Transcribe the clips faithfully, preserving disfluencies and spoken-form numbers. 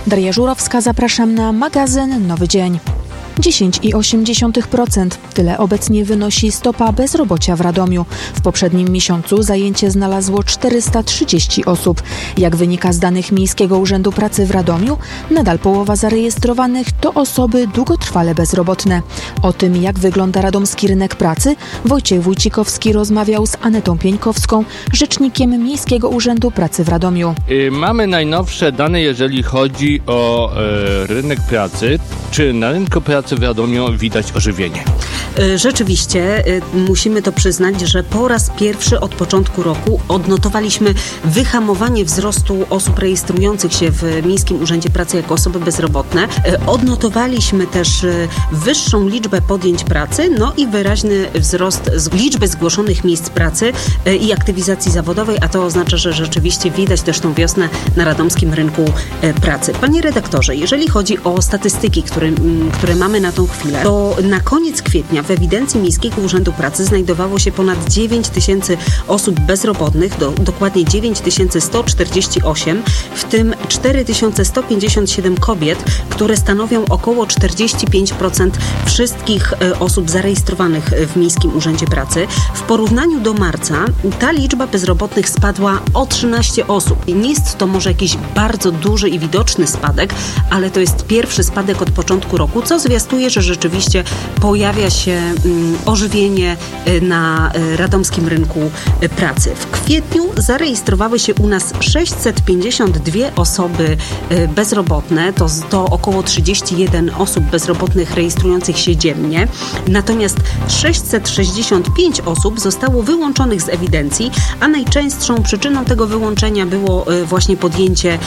Daria Żurowska, zapraszam na magazyn Nowy Dzień. dziesięć przecinek osiem procent. Tyle obecnie wynosi stopa bezrobocia w Radomiu. W poprzednim miesiącu zajęcie znalazło czterysta trzydzieści osób. Jak wynika z danych Miejskiego Urzędu Pracy w Radomiu, nadal połowa zarejestrowanych to osoby długotrwale bezrobotne. O tym, jak wygląda radomski rynek pracy, Wojciech Wójcikowski rozmawiał z Anetą Pieńkowską, rzecznikiem Miejskiego Urzędu Pracy w Radomiu. Mamy najnowsze dane, jeżeli chodzi o e, rynek pracy. Czy na rynku pracy w Radomiu widać ożywienie? Rzeczywiście, musimy to przyznać, że po raz pierwszy od początku roku odnotowaliśmy wyhamowanie wzrostu osób rejestrujących się w Miejskim Urzędzie Pracy jako osoby bezrobotne. Odnotowaliśmy też wyższą liczbę podjęć pracy, no i wyraźny wzrost liczby zgłoszonych miejsc pracy i aktywizacji zawodowej, a to oznacza, że rzeczywiście widać też tą wiosnę na radomskim rynku pracy. Panie redaktorze, jeżeli chodzi o statystyki, które, które mamy na tą chwilę, to na koniec kwietnia w ewidencji Miejskiego Urzędu Pracy znajdowało się ponad dziewięć tysięcy osób bezrobotnych, do, dokładnie dziewięć tysięcy sto czterdzieści osiem, w tym cztery tysiące sto pięćdziesiąt siedem kobiet, które stanowią około czterdzieści pięć procent wszystkich osób zarejestrowanych w Miejskim Urzędzie Pracy. W porównaniu do marca ta liczba bezrobotnych spadła o trzynaście osób. Nie jest to może jakiś bardzo duży i widoczny spadek, ale to jest pierwszy spadek od początku roku, co zwiastuje, że rzeczywiście pojawia się ożywienie na radomskim rynku pracy. W kwietniu zarejestrowały się u nas sześćset pięćdziesiąt dwie osoby bezrobotne, to, to około trzydzieści jeden osób bezrobotnych rejestrujących się dziennie, natomiast sześćset sześćdziesiąt pięć osób zostało wyłączonych z ewidencji, a najczęstszą przyczyną tego wyłączenia było właśnie podjęcie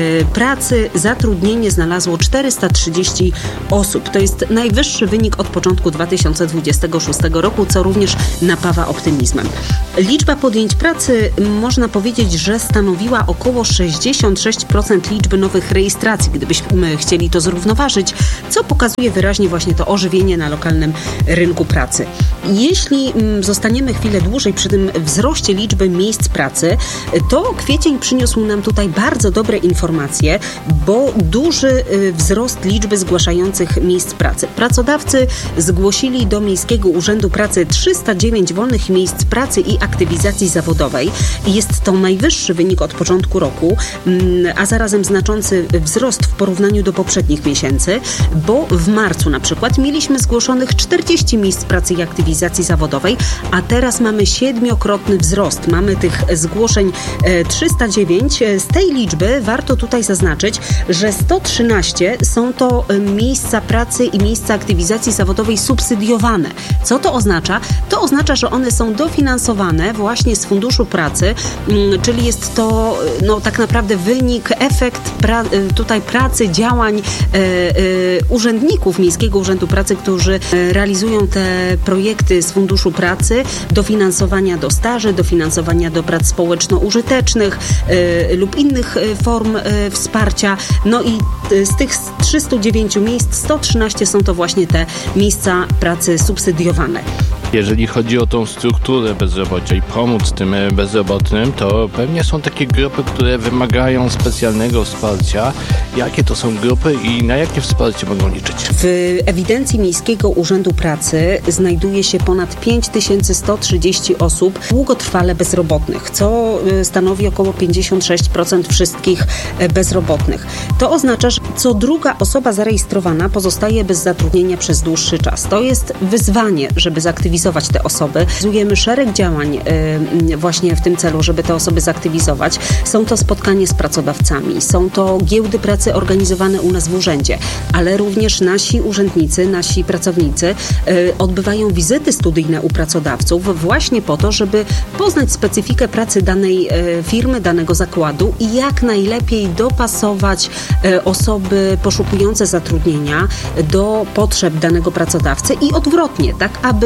pracy. Zatrudnienie znalazło czterysta trzydzieści osób. To jest najwyższy wynik od początku dwa tysiące dwudziestego szóstego roku, co również napawa optymizmem. Liczba podjęć pracy można powiedzieć, że stanowiła około sześćdziesiąt sześć procent liczby nowych rejestracji, gdybyśmy chcieli to zrównoważyć, co pokazuje wyraźnie właśnie to ożywienie na lokalnym rynku pracy. Jeśli zostaniemy chwilę dłużej przy tym wzroście liczby miejsc pracy, to kwiecień przyniósł nam tutaj bardzo dobre informacje, bo duży wzrost liczby zgłaszających miejsc pracy. Pracodawcy zgłosili do Miejskiego Urzędu Pracy trzysta dziewięć wolnych miejsc pracy i aktywizacji zawodowej. Jest to najwyższy wynik od początku roku, a zarazem znaczący wzrost w porównaniu do poprzednich miesięcy, bo w marcu na przykład mieliśmy zgłoszonych czterdzieści miejsc pracy i aktywizacji zawodowej, a teraz mamy siedmiokrotny wzrost. Mamy tych zgłoszeń trzysta dziewięć. Z tej liczby warto tutaj zaznaczyć, że sto trzynaście są to miejsca pracy i miejsca aktywizacji zawodowej subsydiowane. Co to oznacza? To oznacza, że one są dofinansowane właśnie z Funduszu Pracy, czyli jest to no, tak naprawdę wynik, efekt pra, tutaj pracy, działań e, e, urzędników Miejskiego Urzędu Pracy, którzy realizują te projekty z Funduszu Pracy, dofinansowania do staży, dofinansowania do prac społeczno-użytecznych e, lub innych form e, wsparcia. No i z tych trzystu dziewięciu miejsc sto trzynaście są to właśnie te miejsca pracy subsydiowane. Jeżeli chodzi o tą strukturę bezrobocia i pomóc tym bezrobotnym, to pewnie są takie grupy, które wymagają specjalnego wsparcia. Jakie to są grupy i na jakie wsparcie mogą liczyć? W ewidencji Miejskiego Urzędu Pracy znajduje się ponad pięć tysięcy sto trzydzieści osób długotrwale bezrobotnych, co stanowi około pięćdziesiąt sześć procent wszystkich bezrobotnych. To oznacza, że co druga osoba zarejestrowana pozostaje bez zatrudnienia przez dłuższy czas. To jest wyzwanie, żeby zaktywizować te osoby. Realizujemy szereg działań y, właśnie w tym celu, żeby te osoby zaktywizować. Są to spotkania z pracodawcami, są to giełdy pracy organizowane u nas w urzędzie, ale również nasi urzędnicy, nasi pracownicy y, odbywają wizyty studyjne u pracodawców właśnie po to, żeby poznać specyfikę pracy danej y, firmy, danego zakładu i jak najlepiej dopasować y, osoby poszukujące zatrudnienia do potrzeb danego pracodawcy i odwrotnie, tak aby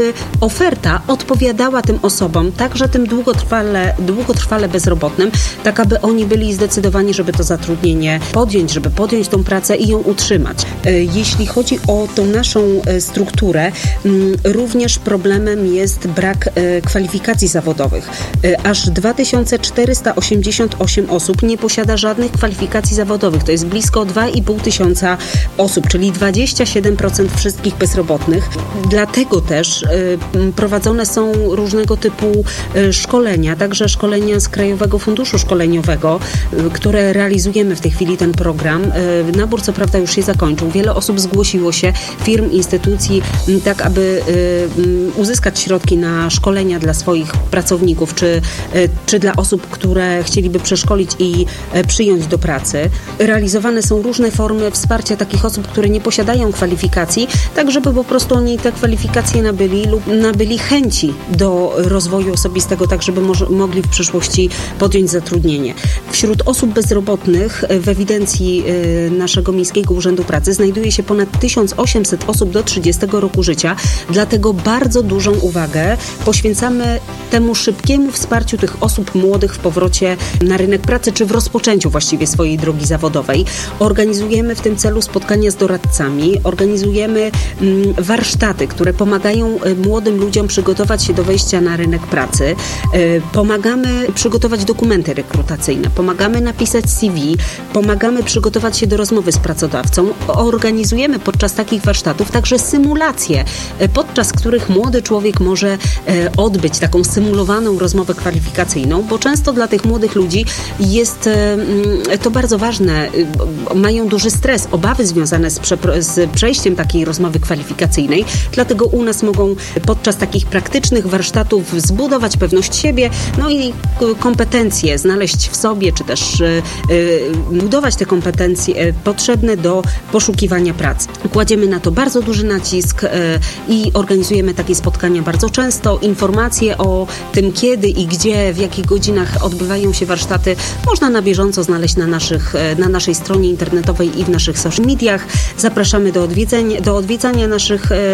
oferta odpowiadała tym osobom, także tym długotrwale, długotrwale bezrobotnym, tak aby oni byli zdecydowani, żeby to zatrudnienie podjąć, żeby podjąć tą pracę i ją utrzymać. Jeśli chodzi o tą naszą strukturę, również problemem jest brak kwalifikacji zawodowych. Aż dwa tysiące czterysta osiemdziesiąt osiem osób nie posiada żadnych kwalifikacji zawodowych. To jest blisko dwa i pół tysiąca osób, czyli dwadzieścia siedem procent wszystkich bezrobotnych. Dlatego też y, prowadzone są różnego typu y, szkolenia, także szkolenia z Krajowego Funduszu Szkoleniowego, y, które realizujemy w tej chwili ten program. Y, nabór co prawda już się zakończył. Wiele osób zgłosiło się, firm, instytucji, y, tak aby y, y, uzyskać środki na szkolenia dla swoich pracowników, czy, y, czy dla osób, które chcieliby przeszkolić i y, przyjąć do pracy. Realizowane są różne formy wsparcia takich osób, które nie posiadają kwalifikacji, tak żeby po prostu oni te kwalifikacje nabyli lub nabyli chęci do rozwoju osobistego, tak żeby mo- mogli w przyszłości podjąć zatrudnienie. Wśród osób bezrobotnych w ewidencji y, naszego Miejskiego Urzędu Pracy znajduje się ponad tysiąc osiemset osób do trzydziestego roku życia, dlatego bardzo dużą uwagę poświęcamy temu szybkiemu wsparciu tych osób młodych w powrocie na rynek pracy, czy w rozpoczęciu właściwie swojej drogi zawodowej. Organizujemy w tym celu spotkania z doradcami, organizujemy mm, warsztaty, które pomagają y, młodym ludziom przygotować się do wejścia na rynek pracy. Y, pomagamy przygotować dokumenty rekrutacyjne, pomagamy napisać C V, pomagamy przygotować się do rozmowy z pracodawcą. Organizujemy podczas takich warsztatów także symulacje, y, podczas których młody człowiek może y, odbyć taką symulowaną rozmowę kwalifikacyjną, bo często dla tych młodych ludzi jest y, to bardzo ważne. Y, mają duży stres, obawy związane z, prze- z przejściem takiej rozmowy kwalifikacyjnej, dlatego u nas mogą podczas takich praktycznych warsztatów zbudować pewność siebie, no i kompetencje znaleźć w sobie, czy też y, y, budować te kompetencje y, potrzebne do poszukiwania pracy. Kładziemy na to bardzo duży nacisk y, i organizujemy takie spotkania bardzo często. Informacje o tym, kiedy i gdzie, w jakich godzinach odbywają się warsztaty, można na bieżąco znaleźć na, naszych, y, na naszej stronie internetowej i w naszych social mediach. Zapraszamy do odwiedzenia, do odwiedzania naszych y,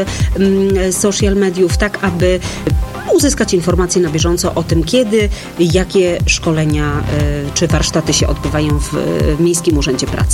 y, social mediów, tak aby uzyskać informacje na bieżąco o tym, kiedy, jakie szkolenia y, czy warsztaty się odbywają w, w Miejskim Urzędzie Pracy.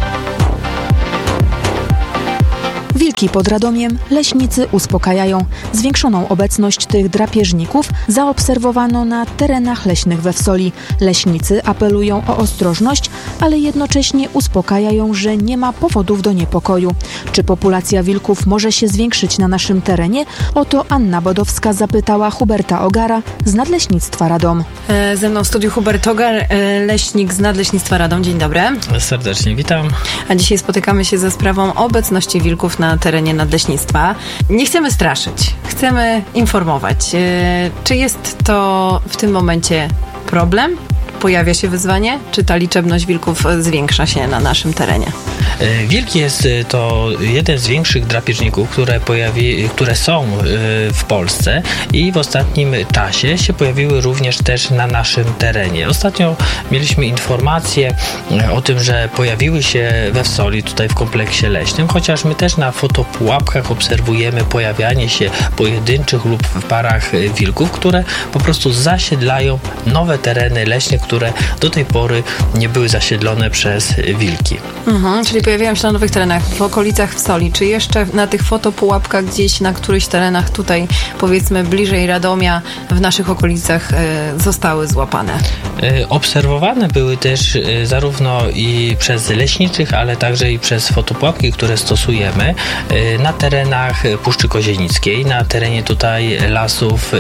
Wilki pod Radomiem leśnicy uspokajają. Zwiększoną obecność tych drapieżników zaobserwowano na terenach leśnych we Wsoli. Leśnicy apelują o ostrożność, ale jednocześnie uspokajają, że nie ma powodów do niepokoju. Czy populacja wilków może się zwiększyć na naszym terenie? O to Anna Bodowska zapytała Huberta Ogara z Nadleśnictwa Radom. E, ze mną w studiu Hubert Ogar, e, leśnik z Nadleśnictwa Radom. Dzień dobry. Serdecznie witam. A dzisiaj spotykamy się ze sprawą obecności wilków na terenie Nadleśnictwa. Nie chcemy straszyć, chcemy informować. E, czy jest to w tym momencie problem? Pojawia się wyzwanie? Czy ta liczebność wilków zwiększa się na naszym terenie? Wilk jest to jeden z większych drapieżników, które, pojawi, które są w Polsce i w ostatnim czasie się pojawiły również też na naszym terenie. Ostatnio mieliśmy informacje o tym, że pojawiły się we Wsoli, tutaj w kompleksie leśnym, chociaż my też na fotopułapkach obserwujemy pojawianie się pojedynczych lub w parach wilków, które po prostu zasiedlają nowe tereny leśne, które do tej pory nie były zasiedlone przez wilki. Mhm, czyli pojawiają się na nowych terenach w okolicach Wsoli. Czy jeszcze na tych fotopułapkach gdzieś na którychś terenach tutaj, powiedzmy bliżej Radomia, w naszych okolicach e, zostały złapane? E, obserwowane były też e, zarówno i przez leśniczych, ale także i przez fotopułapki, które stosujemy e, na terenach Puszczy Kozienickiej, na terenie tutaj lasów, e,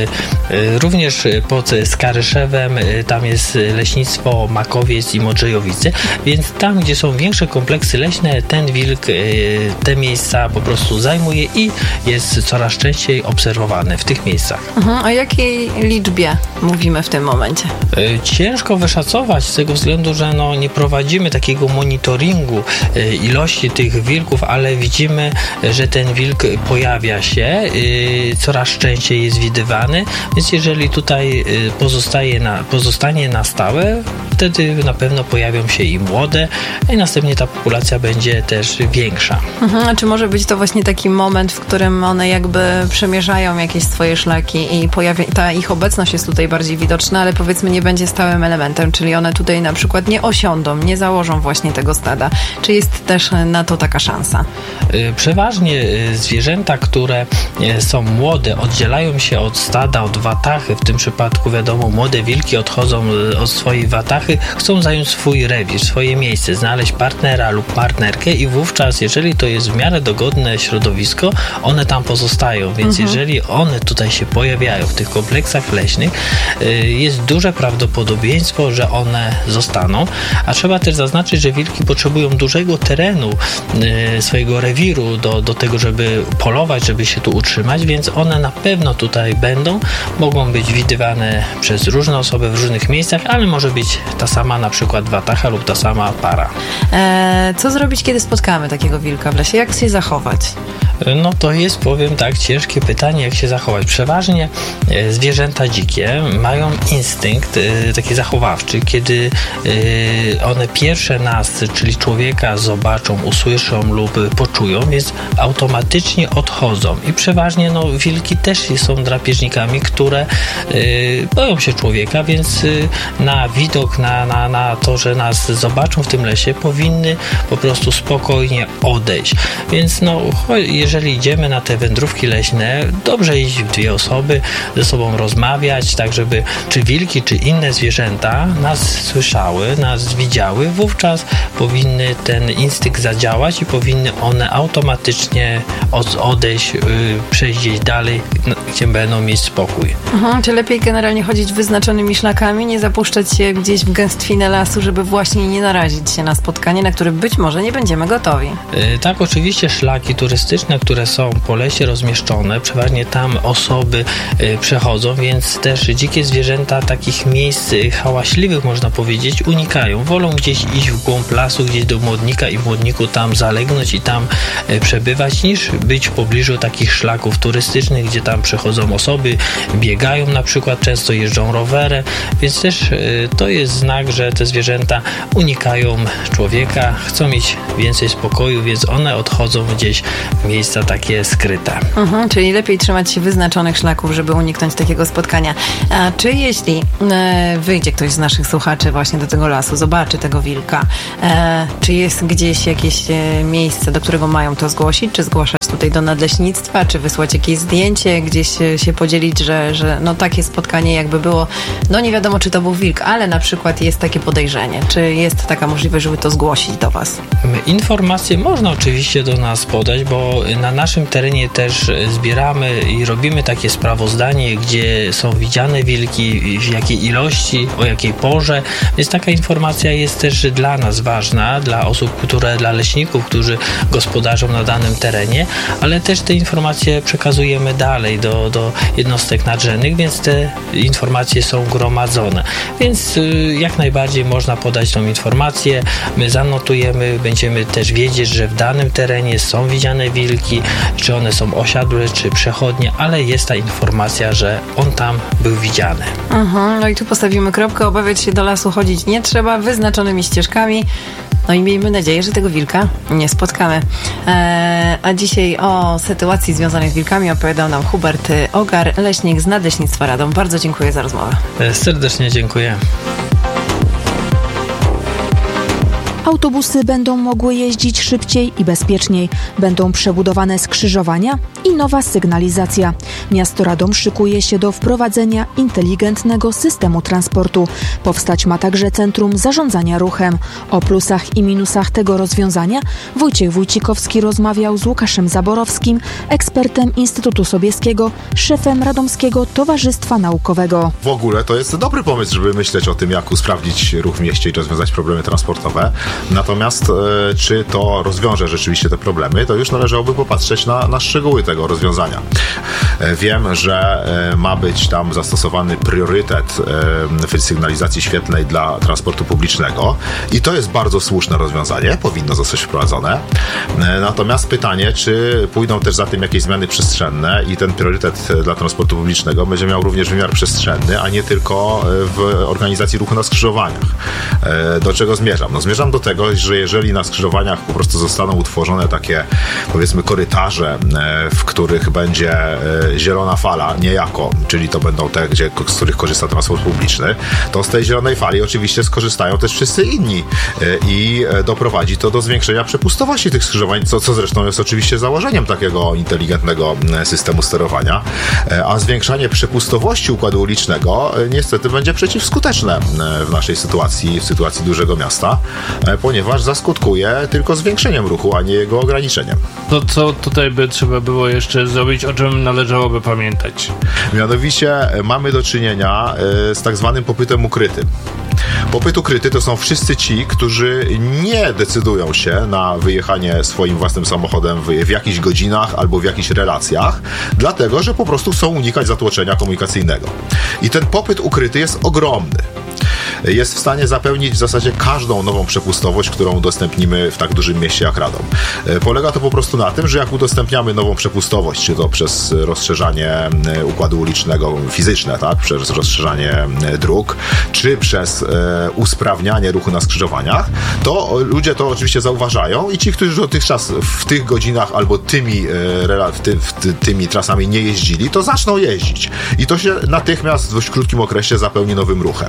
e, również pod Skaryszewem, e, tam jest leśnictwo Makowiec i Modrzejowice, więc tam, gdzie są większe kompleksy leśne, ten wilk te miejsca po prostu zajmuje i jest coraz częściej obserwowany w tych miejscach. Mhm, o jakiej liczbie mówimy w tym momencie? Ciężko wyszacować z tego względu, że no nie prowadzimy takiego monitoringu ilości tych wilków, ale widzimy, że ten wilk pojawia się, coraz częściej jest widywany, więc jeżeli tutaj pozostaje na, pozostanie na stałe, wtedy na pewno pojawią się i młode, i następnie ta populacja będzie też większa. Mhm, a czy może być to właśnie taki moment, w którym one jakby przemierzają jakieś swoje szlaki i pojawia, ta ich obecność jest tutaj bardziej widoczna, ale powiedzmy nie będzie stałym elementem, czyli one tutaj na przykład nie osiądą, nie założą właśnie tego stada. Czy jest też na to taka szansa? Przeważnie zwierzęta, które są młode, oddzielają się od stada, od watachy. W tym przypadku wiadomo, młode wilki odchodzą od swojej watachy, chcą zająć swój rewir, swoje miejsce, znaleźć partnera lub partnerkę i wówczas, jeżeli to jest w miarę dogodne środowisko, one tam pozostają. Więc mhm. jeżeli one tutaj się pojawiają w tych kompleksach leśnych, jest duże prawdopodobieństwo, że one zostaną. A trzeba też zaznaczyć, że wilki potrzebują dużego terenu swojego rewiru do, do tego, żeby polować, żeby się tu utrzymać, więc one na pewno tutaj będą, mogą być widywane przez różne osoby w różnych miejscach, ale może być ta sama na przykład watacha lub ta sama para. Eee, co zrobić, kiedy spotkamy takiego wilka w lesie? Jak się zachować? No to jest, powiem tak, ciężkie pytanie, jak się zachować. Przeważnie e, zwierzęta dzikie mają instynkt e, taki zachowawczy, kiedy e, one pierwsze nas, czyli człowieka, zobaczą, usłyszą lub poczują, więc automatycznie odchodzą. I przeważnie no, wilki też są drapieżnikami, które e, boją się człowieka, więc e, na widok, na, na, na to, że nas zobaczą w tym lesie, powinny po prostu spokojnie odejść. Więc no, jeżeli idziemy na te wędrówki leśne, dobrze iść w dwie osoby, ze sobą rozmawiać, tak żeby czy wilki, czy inne zwierzęta nas słyszały, nas widziały, wówczas powinny ten instynkt zadziałać i powinny one automatycznie od, odejść, yy, przejść gdzieś dalej, no, gdzie będą mieć spokój. Mhm, czy lepiej generalnie chodzić wyznaczonymi szlakami, nie zapuszczać się gdzieś w gęstwinę lasu, żeby właśnie nie narazić się na spotkanie, na które być może nie będziemy gotowi? Yy, tak, oczywiście szlaki turystyczne, które są po lesie rozmieszczone, przeważnie tam osoby y, przechodzą, więc też dzikie zwierzęta takich miejsc y, hałaśliwych, można powiedzieć, unikają. Wolą gdzieś iść w głąb lasu, gdzieś do młodnika i w młodniku tam zalegnąć i tam y, przebywać, niż być w pobliżu takich szlaków turystycznych, gdzie tam przechodzą osoby, biegają na przykład, często jeżdżą rowerem, więc też y, to jest znak, że te zwierzęta unikają człowieka, chcą mieć więcej spokoju, więc one odchodzą gdzieś w miejsca takie skryte. Mhm, czyli lepiej trzymać się wyznaczonych szlaków, żeby uniknąć takiego spotkania. A czy jeśli e, wyjdzie ktoś z naszych słuchaczy właśnie do tego lasu, zobaczy tego wilka, e, czy jest gdzieś jakieś e, miejsce, do którego mają to zgłosić, czy zgłaszać tutaj do nadleśnictwa, czy wysłać jakieś zdjęcie, gdzieś się podzielić, że, że no takie spotkanie jakby było, no nie wiadomo, czy to był wilk, ale na przykład jest takie podejrzenie. Czy jest taka możliwość, żeby to zgłosić do Was? Informacje można oczywiście do nas podać, bo na naszym terenie też zbieramy i robimy takie sprawozdanie, gdzie są widziane wilki, w jakiej ilości, o jakiej porze, więc taka informacja jest też dla nas ważna, dla osób, które, dla leśników, którzy gospodarzą na danym terenie, ale też te informacje przekazujemy dalej do, do jednostek nadrzędnych, więc te informacje są gromadzone. Więc jak najbardziej można podać tą informację, my zanotujemy, będziemy też wiedzieć, że w danym terenie są widziane wilki, czy one są osiadłe, czy przechodnie, ale jest ta informacja, że on tam był widziany. Mhm, no i tu postawimy kropkę, obawiać się do lasu chodzić nie trzeba, wyznaczonymi ścieżkami. No i miejmy nadzieję, że tego wilka nie spotkamy. Eee, a dzisiaj o sytuacji związanej z wilkami opowiadał nam Hubert Ogar, leśnik z Nadleśnictwa Radom. Bardzo dziękuję za rozmowę. Serdecznie dziękuję. Autobusy będą mogły jeździć szybciej i bezpieczniej. Będą przebudowane skrzyżowania i nowa sygnalizacja. Miasto Radom szykuje się do wprowadzenia inteligentnego systemu transportu. Powstać ma także Centrum Zarządzania Ruchem. O plusach i minusach tego rozwiązania Wojciech Wójcikowski rozmawiał z Łukaszem Zaborowskim, ekspertem Instytutu Sobieskiego, szefem Radomskiego Towarzystwa Naukowego. W ogóle to jest dobry pomysł, żeby myśleć o tym, jak usprawnić ruch w mieście i rozwiązać problemy transportowe. Natomiast e, czy to rozwiąże rzeczywiście te problemy, to już należałoby popatrzeć na, na szczegóły tego rozwiązania. E, wiem, że e, ma być tam zastosowany priorytet e, w sygnalizacji świetlnej dla transportu publicznego i to jest bardzo słuszne rozwiązanie, powinno zostać wprowadzone. E, natomiast pytanie, czy pójdą też za tym jakieś zmiany przestrzenne i ten priorytet dla transportu publicznego będzie miał również wymiar przestrzenny, a nie tylko w organizacji ruchu na skrzyżowaniach. Do czego zmierzam? No zmierzam do tego, że jeżeli na skrzyżowaniach po prostu zostaną utworzone takie, powiedzmy, korytarze, w których będzie zielona fala niejako, czyli to będą te, gdzie, z których korzysta transport publiczny, to z tej zielonej fali oczywiście skorzystają też wszyscy inni i doprowadzi to do zwiększenia przepustowości tych skrzyżowań, co, co zresztą jest oczywiście założeniem takiego inteligentnego systemu sterowania, a zwiększanie przepustowości układu ulicznego niestety będzie przeciwskuteczne w naszej sytuacji, w sytuacji dużego miasta, ponieważ zaskutkuje tylko zwiększeniem ruchu, a nie jego ograniczeniem. To co tutaj by trzeba było jeszcze zrobić, o czym należałoby pamiętać? Mianowicie mamy do czynienia z tak zwanym popytem ukrytym. Popyt ukryty to są wszyscy ci, którzy nie decydują się na wyjechanie swoim własnym samochodem w, w jakichś godzinach albo w jakichś relacjach, dlatego, że po prostu chcą unikać zatłoczenia komunikacyjnego. I ten popyt ukryty jest ogromny. Jest w stanie zapełnić w zasadzie każdą nową przepustowość, którą udostępnimy w tak dużym mieście jak Radom. Polega to po prostu na tym, że jak udostępniamy nową przepustowość, czy to przez rozszerzanie układu ulicznego fizyczne, tak, przez rozszerzanie dróg, czy przez e, usprawnianie ruchu na skrzyżowaniach, to ludzie to oczywiście zauważają i ci, którzy dotychczas w tych godzinach albo tymi, e, w ty, w ty, tymi trasami nie jeździli, to zaczną jeździć. I to się natychmiast w dość krótkim okresie zapełni nowym ruchem.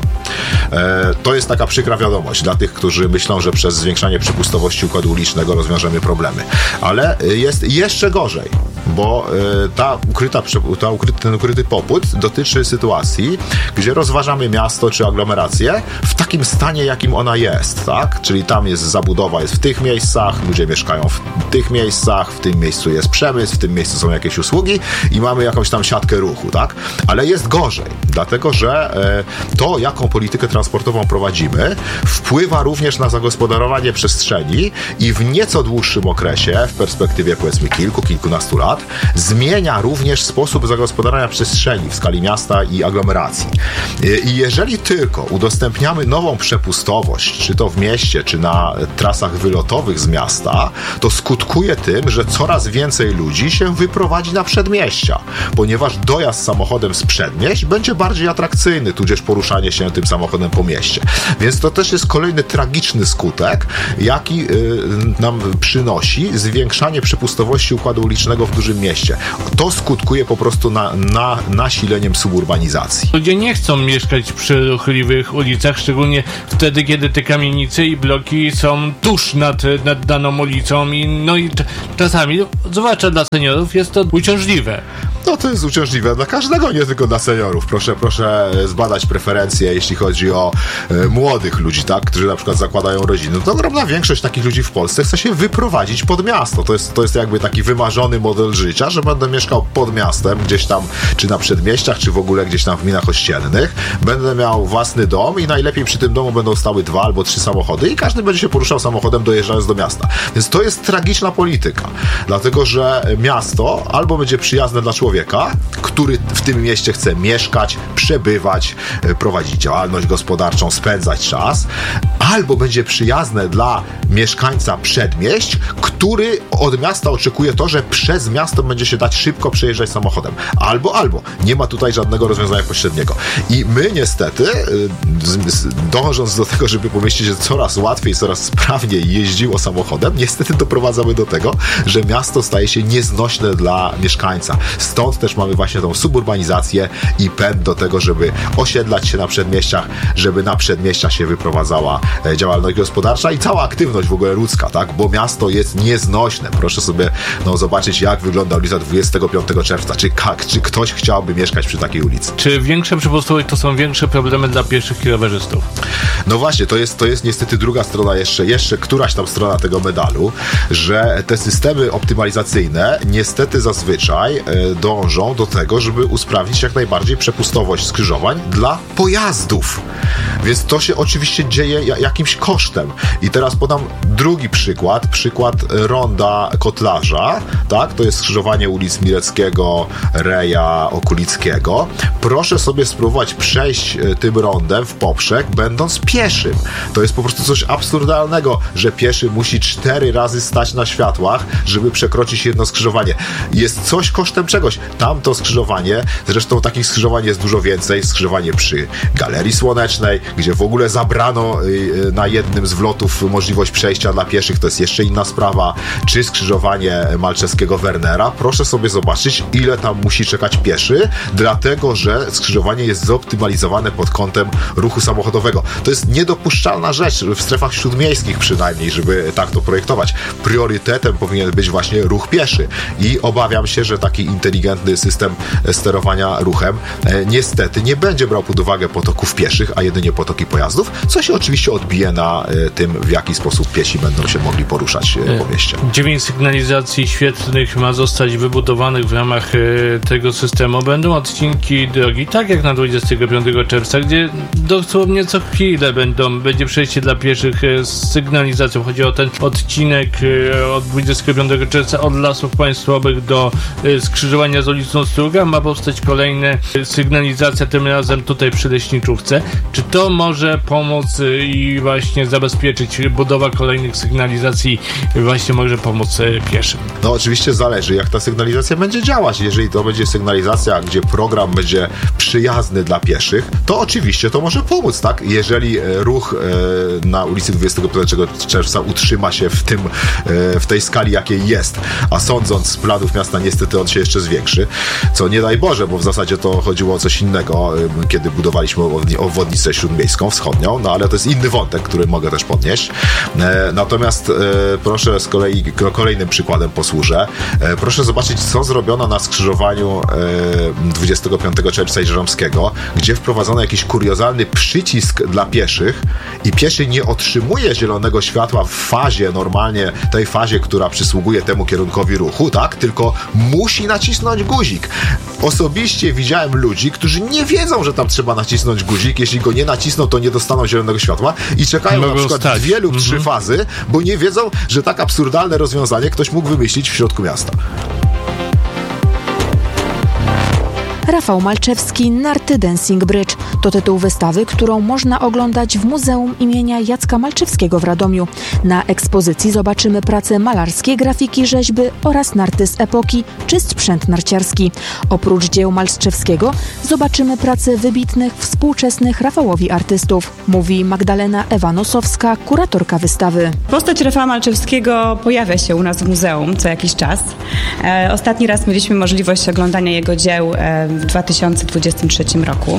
To jest taka przykra wiadomość dla tych, którzy myślą, że przez zwiększanie przepustowości układu ulicznego rozwiążemy problemy. Ale jest jeszcze gorzej, bo ta ukryta, ta ukryty, ten ukryty popyt dotyczy sytuacji, gdzie rozważamy miasto czy aglomerację w takim stanie, jakim ona jest, tak? Czyli tam jest zabudowa, jest w tych miejscach, ludzie mieszkają w tych miejscach, w tym miejscu jest przemysł, w tym miejscu są jakieś usługi i mamy jakąś tam siatkę ruchu, tak? Ale jest gorzej, dlatego że to, jaką politykę transportową prowadzimy, wpływa również na zagospodarowanie przestrzeni i w nieco dłuższym okresie, w perspektywie powiedzmy kilku, kilkunastu lat, zmienia również sposób zagospodarowania przestrzeni w skali miasta i aglomeracji. I jeżeli tylko udostępniamy nową przepustowość, czy to w mieście, czy na trasach wylotowych z miasta, to skutkuje tym, że coraz więcej ludzi się wyprowadzi na przedmieścia, ponieważ dojazd samochodem z przedmieść będzie bardziej atrakcyjny, tudzież poruszanie się tym samochodem po mieście. Więc to też jest kolejny tragiczny skutek, jaki y, nam przynosi zwiększanie przepustowości układu ulicznego w dużym mieście. To skutkuje po prostu na, na, nasileniem suburbanizacji. Ludzie nie chcą mieszkać przy ruchliwych ulicach, szczególnie wtedy, kiedy te kamienice i bloki są tuż nad, nad daną ulicą i no i czasami, zwłaszcza dla seniorów, jest to uciążliwe. No to jest uciążliwe dla każdego, nie tylko dla seniorów. Proszę, proszę zbadać preferencje, jeśli chodzi o e, młodych ludzi, tak, którzy na przykład zakładają rodziny. To ogromna większość takich ludzi w Polsce chce się wyprowadzić pod miasto. To jest, to jest jakby taki wymarzony model życia, że będę mieszkał pod miastem, gdzieś tam, czy na przedmieściach, czy w ogóle gdzieś tam w gminach ościennych. Będę miał własny dom i najlepiej przy tym domu będą stały dwa albo trzy samochody i każdy będzie się poruszał samochodem dojeżdżając do miasta. Więc to jest tragiczna polityka. Dlatego, że miasto albo będzie przyjazne dla człowieka, który w tym mieście chce mieszkać, przebywać, prowadzić działalność gospodarczą, spędzać czas, albo będzie przyjazne dla mieszkańca przedmieść, który od miasta oczekuje to, że przez miasto będzie się dać szybko przejeżdżać samochodem. Albo, albo. Nie ma tutaj żadnego rozwiązania pośredniego. I my niestety, dążąc do tego, żeby po mieście się coraz łatwiej, coraz sprawniej jeździło samochodem, niestety doprowadzamy do tego, że miasto staje się nieznośne dla mieszkańca. Stąd też mamy właśnie tą suburbanizację i pęd do tego, żeby osiedlać się na przedmieściach, żeby na przedmieściach się wyprowadzała działalność gospodarcza i cała aktywność w ogóle ludzka, tak? Bo miasto jest nieznośne. Proszę sobie no, zobaczyć, jak wygląda ulica dwudziestego piątego czerwca. Czy, czy ktoś chciałby mieszkać przy takiej ulicy? Czy większe przepustowości to są większe problemy dla pieszych i rowerzystów? No właśnie, to jest, to jest niestety druga strona jeszcze, jeszcze któraś tam strona tego medalu, że te systemy optymalizacyjne niestety zazwyczaj do dążą do tego, żeby usprawnić jak najbardziej przepustowość skrzyżowań dla pojazdów. Więc to się oczywiście dzieje jakimś kosztem. I teraz podam drugi przykład, przykład ronda Kotlarza, tak? To jest skrzyżowanie ulic Mileckiego, Reja, Okulickiego. Proszę sobie spróbować przejść tym rondem w poprzek, będąc pieszym. To jest po prostu coś absurdalnego, że pieszy musi cztery razy stać na światłach, żeby przekroczyć jedno skrzyżowanie. Jest coś kosztem czegoś. Tamto skrzyżowanie, zresztą takich skrzyżowań jest dużo więcej, skrzyżowanie przy Galerii Słonecznej, gdzie w ogóle zabrano na jednym z wlotów możliwość przejścia dla pieszych, to jest jeszcze inna sprawa, czy skrzyżowanie Malczewskiego Wernera. Proszę sobie zobaczyć, ile tam musi czekać pieszy, dlatego, że skrzyżowanie jest zoptymalizowane pod kątem ruchu samochodowego. To jest niedopuszczalna rzecz, w strefach śródmiejskich przynajmniej, żeby tak to projektować. Priorytetem powinien być właśnie ruch pieszy i obawiam się, że taki inteligentny system sterowania ruchem e, niestety nie będzie brał pod uwagę potoków pieszych, a jedynie potoki pojazdów, co się oczywiście odbije na e, tym, w jaki sposób piesi będą się mogli poruszać e, po mieście. Dziewięć sygnalizacji świetlnych ma zostać wybudowanych w ramach e, tego systemu. Będą odcinki drogi, tak jak na dwudziestego piątego czerwca, gdzie dosłownie co chwilę będą, będzie przejście dla pieszych e, z sygnalizacją. Chodzi o ten odcinek e, od dwudziestego piątego czerwca od Lasów Państwowych do e, skrzyżowania z ulicą Struga. Ma powstać kolejna e, sygnalizacja, tym razem tutaj przy Leśniczówce. Czy to może pomóc e, i właśnie zabezpieczyć budowa kolejnych sygnalizacji, właśnie może pomóc e, pieszym? No oczywiście zależy, jak ta sygnalizacja będzie działać. Jeżeli to będzie sygnalizacja, gdzie program będzie przyjazny dla pieszych, to oczywiście to może pomóc, tak? Jeżeli ruch e, na ulicy dwudziestego piątego czerwca utrzyma się w tym, e, w tej skali, jakiej jest, a sądząc z planów miasta, niestety on się jeszcze zwiększy, co nie daj Boże, bo w zasadzie to chodziło o coś innego, e, kiedy budowaliśmy obwodnicę śródmiejską wschodnią, no ale to jest inny wątek, który mogę też podnieść. E, natomiast e, proszę z kolei, kolejnym przykładem posłużę. E, proszę zobaczyć, co zrobiono na skrzyżowaniu e, dwudziestego piątego czerwca i Żeromskiego, gdzie wprowadzono jakiś kuriozalny przycisk dla pieszych i pieszy nie otrzymuje zielonego światła w fazie, normalnie tej fazie, która przysługuje temu kierunkowi ruchu, tak? Tylko musi nacisnąć guzik. Osobiście widziałem ludzi, którzy nie wiedzą, że tam trzeba nacisnąć guzik. Jeśli go nie nacisną, to nie dostaną zielonego światła i czekają Mogą na przykład stać. dwie lub trzy mhm. fazy, bo nie wiedzą, że tak absurdalne rozwiązanie ktoś mógł wymyślić w środku miasta. Rafał Malczewski, Narty Dancing Bridge. To tytuł wystawy, którą można oglądać w Muzeum imienia Jacka Malczewskiego w Radomiu. Na ekspozycji zobaczymy prace malarskie, grafiki, rzeźby oraz narty z epoki czy sprzęt narciarski. Oprócz dzieł Malczewskiego zobaczymy prace wybitnych, współczesnych Rafałowi artystów, mówi Magdalena Ewa-Nosowska, kuratorka wystawy. Postać Rafała Malczewskiego pojawia się u nas w muzeum co jakiś czas. E, ostatni raz mieliśmy możliwość oglądania jego dzieł e, w dwa tysiące dwudziestym trzecim roku.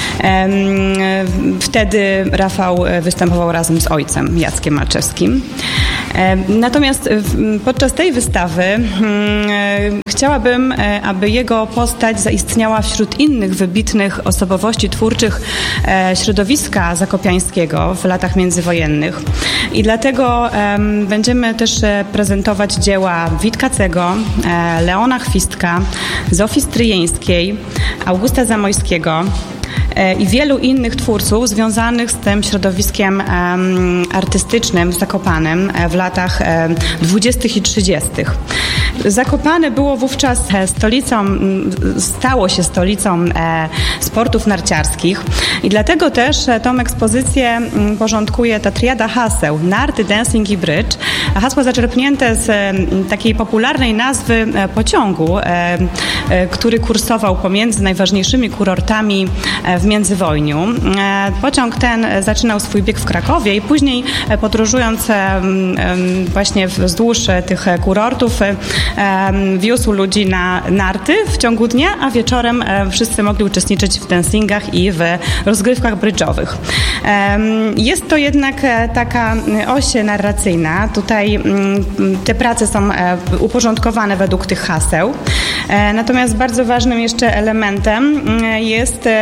Wtedy Rafał występował razem z ojcem, Jackiem Malczewskim. Natomiast podczas tej wystawy chciałabym, aby jego postać zaistniała wśród innych wybitnych osobowości twórczych środowiska zakopiańskiego w latach międzywojennych. I dlatego będziemy też prezentować dzieła Witkacego, Leona Chwistka, Zofii Stryjeńskiej, Augusta Zamojskiego i wielu innych twórców związanych z tym środowiskiem um, artystycznym w Zakopanem w latach um, dwudziestych i trzydziestych. Zakopane było wówczas stolicą, stało się stolicą e, sportów narciarskich i dlatego też tą ekspozycję porządkuje ta triada haseł narty, dancing i bridge. Hasło zaczerpnięte z e, takiej popularnej nazwy e, pociągu, e, e, który kursował pomiędzy najważniejszymi kurortami e, w międzywojniu. E, pociąg ten zaczynał swój bieg w Krakowie i później e, podróżując e, e, właśnie wzdłuż tych kurortów e, wiózł ludzi na narty w ciągu dnia, a wieczorem wszyscy mogli uczestniczyć w dancingach i w rozgrywkach brydżowych. Jest to jednak taka oś narracyjna. Tutaj te prace są uporządkowane według tych haseł. Natomiast bardzo ważnym jeszcze elementem jest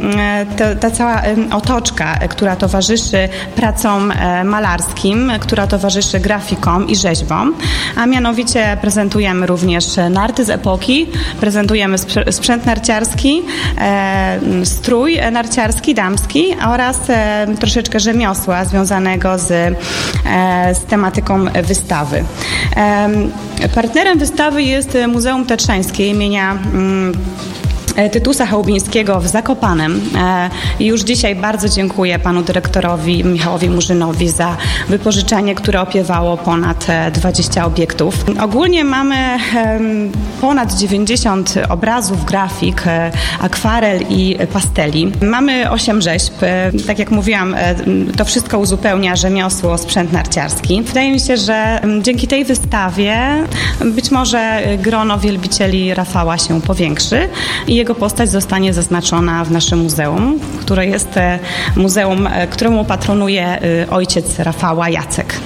ta, ta cała otoczka, która towarzyszy pracom malarskim, która towarzyszy grafikom i rzeźbom, a mianowicie prezentujemy również narty z epoki, prezentujemy sprzęt narciarski, strój narciarski, damski oraz troszeczkę rzemiosła związanego z, z tematyką wystawy. Partnerem wystawy jest Muzeum Tatrzańskie imienia Tytusa Chałubińskiego w Zakopanem. I już dzisiaj bardzo dziękuję panu dyrektorowi Michałowi Murzynowi za wypożyczenie, które opiewało ponad dwadzieścia obiektów. Ogólnie mamy ponad dziewięćdziesiąt obrazów, grafik, akwarel i pasteli. Mamy osiem rzeźb. Tak jak mówiłam, to wszystko uzupełnia rzemiosło, sprzęt narciarski. Wydaje mi się, że dzięki tej wystawie być może grono wielbicieli Rafała się powiększy i jego postać zostanie zaznaczona w naszym muzeum, które jest muzeum, któremu patronuje ojciec Rafała, Jacek.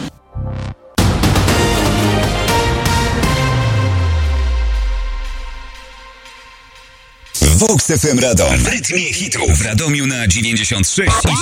Vox F M Radom. W rytmie hitów w Radomiu na dziewięćdziesiąt sześć.